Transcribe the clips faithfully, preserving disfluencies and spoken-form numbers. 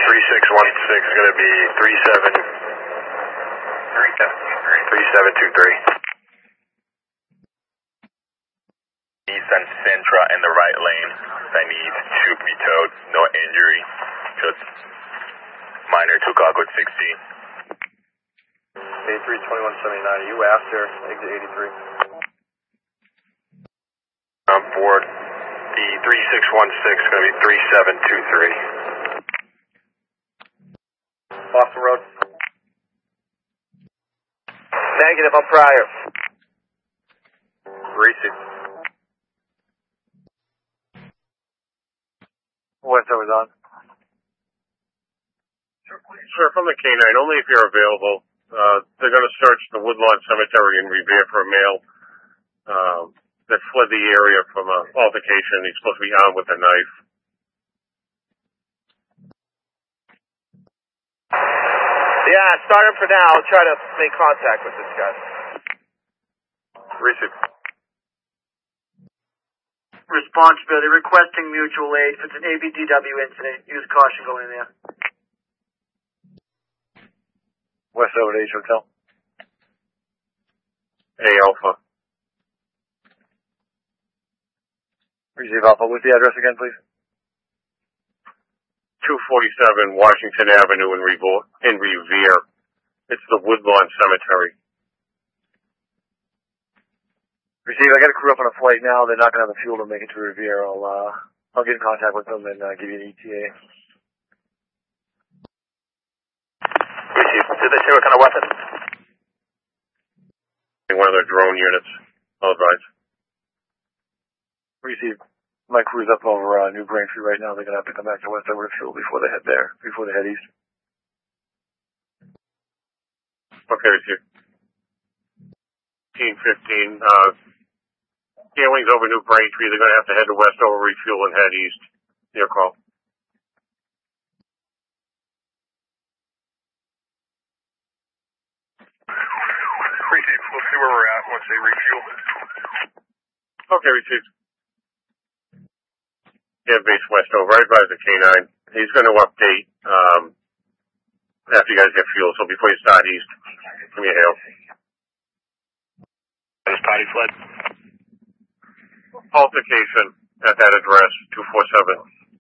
three six one six is going to be three seven three seven two three. Nissan Sentra in the right lane. I need to be towed. No injury. Just minor took off with sixteen. eighty-three twenty-one seventy-nine. Are you after exit eighty-three? On board. The three six one six is going to be three seven two three. Boston Road. Negative on prior. Receive. Westover's on. Sir, from the K nine, only if you're available. Uh, they're going to search the Woodlawn Cemetery in Revere for a male uh, that fled the area from an altercation. He's supposed to be armed with a knife. Yeah, start him for now. I'll try to make contact with this guy. Receive. Responsibility, requesting mutual aid. If it's an A B D W incident, use caution going in there. Westover to H Hotel. A Alpha. Receive Alpha. What's the address again, please? two forty-seven Washington Avenue in, Revo- in Revere. It's the Woodlawn Cemetery. Receive. I got a crew up on a flight now. They're not going to have the fuel to make it to Revere. I'll uh, I'll get in contact with them and uh, give you an E T A. Receive. Did they say what kind of weapon? One of their drone units. All advise. Receive. My crew's up over uh, New Braintree right now. They're going to have to come back to Westover to fuel before they head there, before they head east. Okay, receive. fifteen fifteen. Uh, Scaling over New Braintree. They're going to have to head to Westover, refuel, and head east. Your call. Receive. We'll see where we're at once they refuel. Okay, received. Yeah, base Westover. I advise the K nine. He's going to update um, after you guys get fuel. So before you start east, give me a hail. This party fled. Altercation at that address, two forty-seven.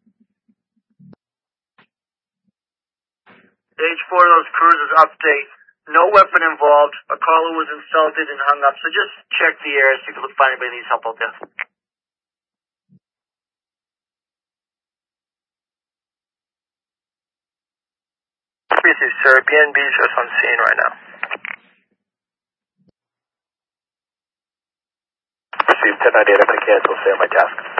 H four of those cruisers update. No weapon involved. A caller was insulted and hung up. So just check the air, see if you can find anybody who needs help out there. Receive, sir. B N B is just on scene right now. Receive ten ninety-eight. I'm going to cancel. Stay on my task.